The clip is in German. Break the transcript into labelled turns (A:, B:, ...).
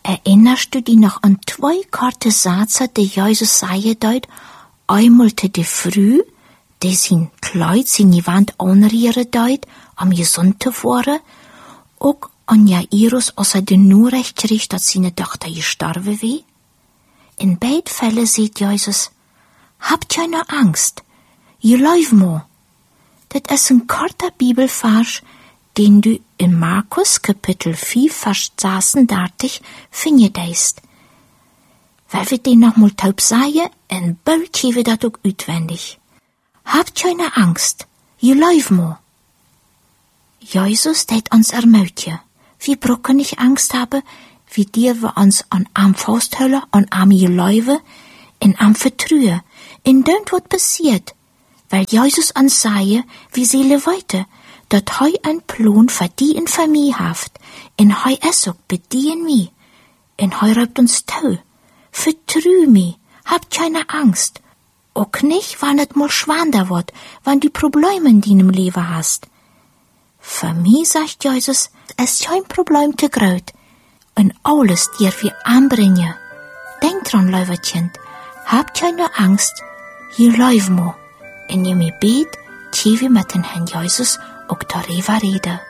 A: Erinnerst du dich noch an 2 korte Sätze, die Jesus sagen dort? Einmal te de früh, die sein Kleid, seine Wand anrieren dort, am gesund te worden, auch an Jairus, als de nur recht kriegt, dass seine Tochter gestorben wie. In beiden Fällen sieht Jesus, habt keine Angst, gelauft mal. Das ist ein korter Bibelvers, den du in Markus Kapitel 4, Vers 36 findest. Weil wir den noch mal taub sagen, en bald wir dat auch utwendig. Habt keine Angst, gelauft mal. Jesus tät uns ermutigen. Wir brauchen nicht Angst haben, wie dir wir uns an am Fausthöller, an am gelaufen, in am vertrühe, in dönt wat passiert. Weil Jesus uns sage, wie seele weiter, dat hei ein Plan für die in Familie haft, in hei es auch bei die in mi, in hei räubt uns tau, vertrü mi, habt keine Angst, auch nicht, wann et mal schwander wird, wann die Probleme in deinem Leben hast. Für mich, sagt Jesus, ist kein Problem zu groß, und alles dir wir anbringen. Denk dran, Leuwertchen, habt keine Angst, hier läuft mo. In je me bet, tje wir mit den Herrn Jesus auch darüber reden.